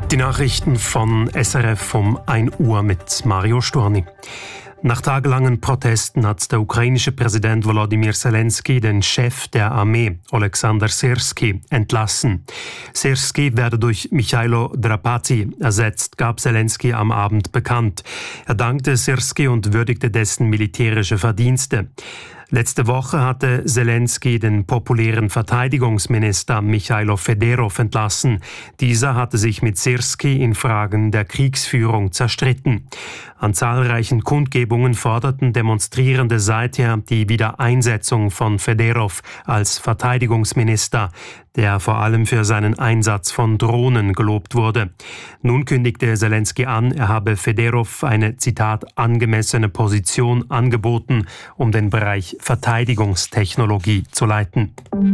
Die Nachrichten von SRF um 1 Uhr mit Mario Storni. Nach tagelangen Protesten hat der ukrainische Präsident Volodymyr Zelensky den Chef der Armee, Oleksandr Syrskyi, entlassen. Syrskyi werde durch Michailo Drapati ersetzt, gab Zelensky am Abend bekannt. Er dankte Syrskyi und würdigte dessen militärische Verdienste. Letzte Woche hatte Zelensky den populären Verteidigungsminister Michailo Federov entlassen. Dieser hatte sich mit Syrskyi in Fragen der Kriegsführung zerstritten. An zahlreichen Kundgebungen forderten Demonstrierende seither die Wiedereinsetzung von Federov als Verteidigungsminister, der vor allem für seinen Einsatz von Drohnen gelobt wurde. Nun kündigte Zelensky an, er habe Federov eine, Zitat, angemessene Position angeboten, um den Bereich Verteidigungstechnologie zu leiten.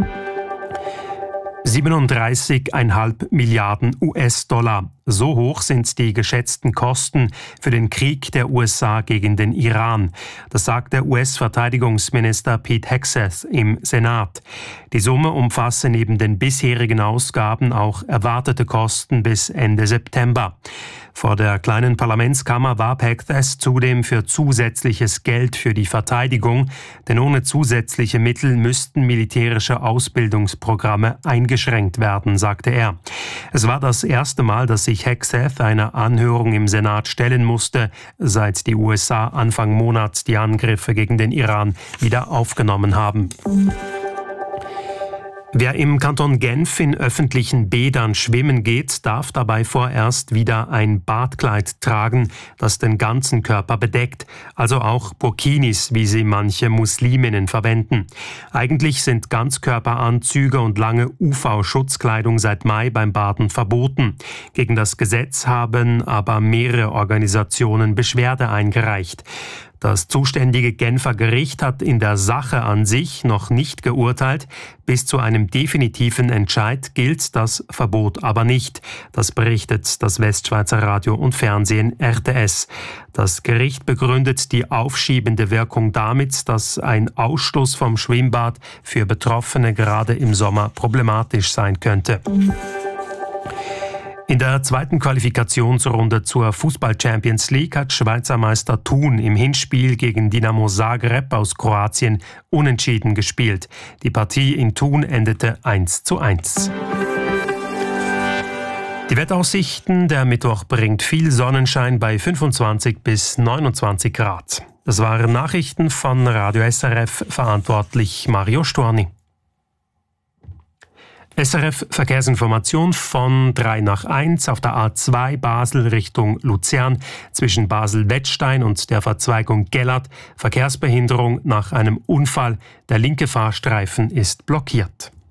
37,5 Milliarden US-Dollar. So hoch sind die geschätzten Kosten für den Krieg der USA gegen den Iran. Das sagt der US-Verteidigungsminister Pete Hegseth im Senat. Die Summe umfasse neben den bisherigen Ausgaben auch erwartete Kosten bis Ende September. Vor der kleinen Parlamentskammer warb Hegseth zudem für zusätzliches Geld für die Verteidigung, denn ohne zusätzliche Mittel müssten militärische Ausbildungsprogramme eingeschränkt werden, sagte er. Es war das erste Mal, dass sich Hegseth einer Anhörung im Senat stellen musste, seit die USA Anfang Monat die Angriffe gegen den Iran wieder aufgenommen haben. Wer im Kanton Genf in öffentlichen Bädern schwimmen geht, darf dabei vorerst wieder ein Badkleid tragen, das den ganzen Körper bedeckt, also auch Burkinis, wie sie manche Musliminnen verwenden. Eigentlich sind Ganzkörperanzüge und lange UV-Schutzkleidung seit Mai beim Baden verboten. Gegen das Gesetz haben aber mehrere Organisationen Beschwerde eingereicht. Das zuständige Genfer Gericht hat in der Sache an sich noch nicht geurteilt. Bis zu einem definitiven Entscheid gilt das Verbot aber nicht. Das berichtet das Westschweizer Radio und Fernsehen RTS. Das Gericht begründet die aufschiebende Wirkung damit, dass ein Ausstoß vom Schwimmbad für Betroffene gerade im Sommer problematisch sein könnte. In der zweiten Qualifikationsrunde zur Fußball-Champions League hat Schweizer Meister Thun im Hinspiel gegen Dinamo Zagreb aus Kroatien unentschieden gespielt. Die Partie in Thun endete 1:1. Die Wetteraussichten: Der Mittwoch bringt viel Sonnenschein bei 25 bis 29 Grad. Das waren Nachrichten von Radio SRF, verantwortlich Mario Storni. SRF Verkehrsinformation von 1:03 auf der A2 Basel Richtung Luzern zwischen Basel-Wettstein und der Verzweigung Gellert. Verkehrsbehinderung nach einem Unfall. Der linke Fahrstreifen ist blockiert.